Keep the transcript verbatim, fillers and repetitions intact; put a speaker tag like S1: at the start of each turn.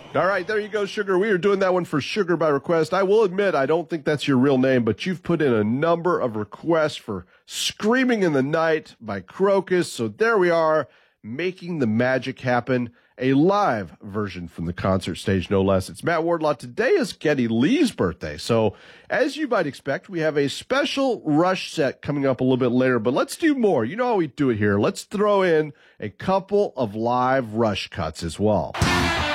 S1: All right, there you go, Sugar. We are doing that one for Sugar by request. I will admit, I don't think that's your real name, but you've put in a number of requests for Screaming in the Night by Crocus. So there we are, making the magic happen. A live version from the concert stage, no less. It's Matt Wardlaw. Today is Geddy Lee's birthday. So as you might expect, we have a special Rush set coming up a little bit later, but let's do more. You know how we do it here. Let's throw in a couple of live Rush cuts as well.